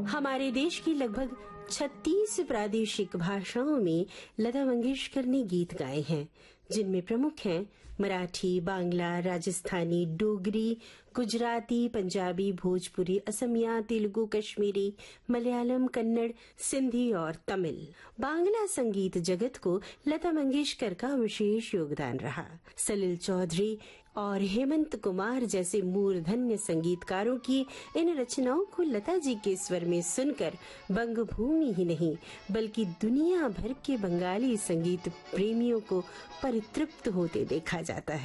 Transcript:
हमारे देश की लगभग 36 प्रादेशिक भाषाओं में लता मंगेशकर ने गीत गाए हैं, जिनमें प्रमुख हैं मराठी, बांग्ला, राजस्थानी, डोगरी, गुजराती, पंजाबी, भोजपुरी, असमिया, तेलुगु, कश्मीरी, मलयालम, कन्नड़, सिंधी और तमिल। बांग्ला संगीत जगत को लता मंगेशकर का विशेष योगदान रहा। सलिल चौधरी और हेमंत कुमार जैसे मूर्धन्य संगीतकारों की इन रचनाओं को लता जी के स्वर में सुनकर बंगभूमि ही नहीं बल्कि दुनिया भर के बंगाली संगीत प्रेमियों को परितृप्त होते देखा जाता है।